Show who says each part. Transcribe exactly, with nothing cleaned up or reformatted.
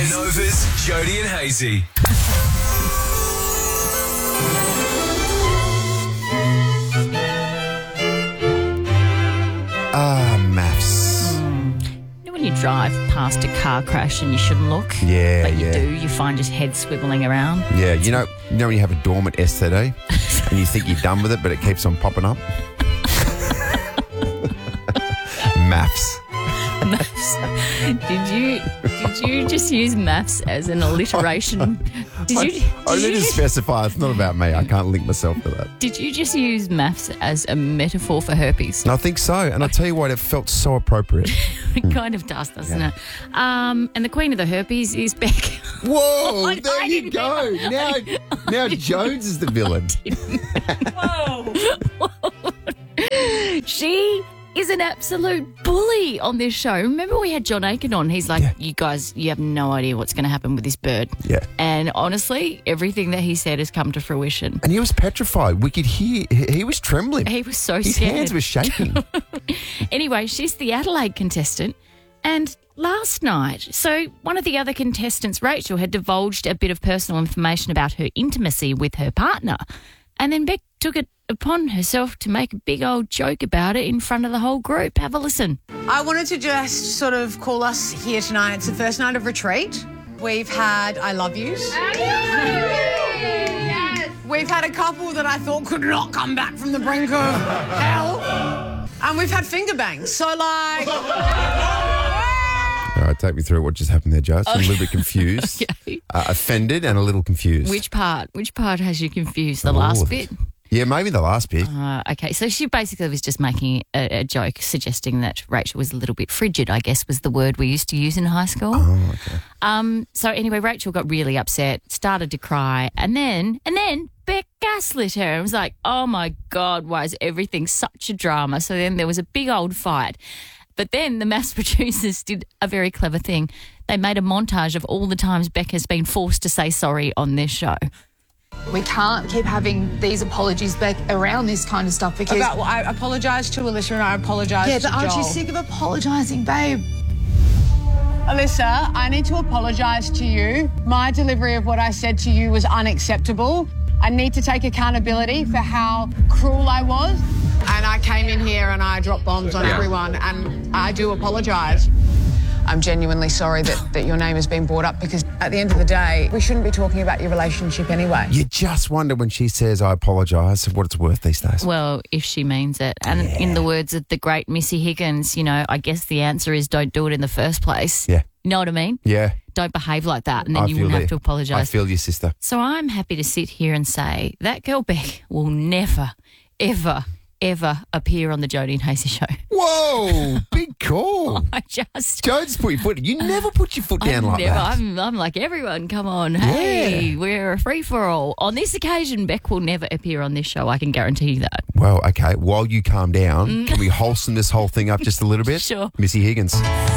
Speaker 1: Nova's Jody and Hazy.
Speaker 2: Ah, maths.
Speaker 3: You know when you drive past a car crash and you shouldn't look?
Speaker 2: Yeah,
Speaker 3: But you
Speaker 2: yeah.
Speaker 3: do. You find your head swiveling around.
Speaker 2: Yeah, you know, you know when you have a dormant S T D and you think you're done with it, but it keeps on popping up? Maths.
Speaker 3: Maths. Did you did you just use maths as an alliteration? Did you,
Speaker 2: I
Speaker 3: did
Speaker 2: need
Speaker 3: you
Speaker 2: to specify it's not about me. I can't link myself to that.
Speaker 3: did you just use maths as a metaphor for herpes?
Speaker 2: And I think so. And I tell you what, it felt so appropriate.
Speaker 3: It kind of does, doesn't it? Um, and the queen of the herpes is Beck.
Speaker 2: Whoa,
Speaker 3: I-
Speaker 2: there
Speaker 3: I
Speaker 2: you
Speaker 3: didn't
Speaker 2: go. Now, now Jones is the villain.
Speaker 3: She is an absolute bully on this show. Remember we had John Aiken on. He's like,
Speaker 2: Yeah.
Speaker 3: you guys, you have no idea what's going to happen with this bird.
Speaker 2: Yeah.
Speaker 3: And honestly, everything that he said has come to fruition.
Speaker 2: And he was petrified. We could hear, he he was trembling.
Speaker 3: He was so
Speaker 2: His
Speaker 3: scared.
Speaker 2: hands were shaking.
Speaker 3: Anyway, she's the Adelaide contestant. And last night, so one of the other contestants, Rachel, had divulged a bit of personal information about her intimacy with her partner. And then Beck took it upon herself to make a big old joke about it in front of the whole group. Have a listen.
Speaker 4: I wanted to just sort of call us here tonight. It's the first night of retreat. We've had I love yous. We've had a couple that I thought could not come back from the brink of hell. And we've had finger bangs. So like...
Speaker 2: All right, take me through what just happened there, Joe. I'm a little bit confused,
Speaker 3: Okay.
Speaker 2: uh, offended and a little confused.
Speaker 3: Which part? Which part has you confused? The
Speaker 2: All
Speaker 3: last
Speaker 2: of
Speaker 3: bit?
Speaker 2: it. Yeah, maybe the last bit.
Speaker 3: Uh, okay, so she basically was just making a, a joke, suggesting that Rachel was a little bit frigid, I guess was the word we used to use in high school.
Speaker 2: Oh, okay.
Speaker 3: Um, so anyway, Rachel got really upset, started to cry, and then, and then Beck gaslit her and was like, oh my God, why is everything such a drama? So then there was a big old fight. But then the mass producers did a very clever thing. They made a montage of all the times Beck has been forced to say sorry on this show.
Speaker 5: We can't keep having these apologies back around this kind of stuff because...
Speaker 4: About, well, I apologise to Alyssa and I apologise
Speaker 5: yeah,
Speaker 4: to
Speaker 5: but aren't
Speaker 4: Joel.
Speaker 5: you sick of apologising, babe?
Speaker 4: Alyssa, I need to apologise to you. My delivery of what I said to you was unacceptable. I need to take accountability for how cruel I was. And I came in here and I dropped bombs on everyone, and I do apologise. I'm genuinely sorry that, that your name has been brought up because at the end of the day, we shouldn't be talking about your relationship anyway.
Speaker 2: You just wonder when she says, I apologise, what it's worth these days.
Speaker 3: Well, if she means it. And
Speaker 2: Yeah.
Speaker 3: in the words of the great Missy Higgins, you know, I guess the answer is don't do it in the first place.
Speaker 2: Yeah.
Speaker 3: You know what I mean?
Speaker 2: Yeah.
Speaker 3: Don't behave like that and then
Speaker 2: I
Speaker 3: you
Speaker 2: feel
Speaker 3: wouldn't have
Speaker 2: you.
Speaker 3: to
Speaker 2: I
Speaker 3: apologise.
Speaker 2: feel your sister.
Speaker 3: So I'm happy to sit here and say that girl Beck will never, ever, ever appear on the Jody and Hazy show.
Speaker 2: Whoa, big call.
Speaker 3: I just...
Speaker 2: Jones put your foot. You never put your foot down
Speaker 3: I'm
Speaker 2: like
Speaker 3: never,
Speaker 2: that.
Speaker 3: I'm, I'm like, everyone, come on. Hey, we're a free-for-all. On this occasion, Beck will never appear on this show. I can guarantee you that.
Speaker 2: Well, okay, while you calm down, can we wholesome this whole thing up just a little bit?
Speaker 3: Sure.
Speaker 2: Missy Higgins.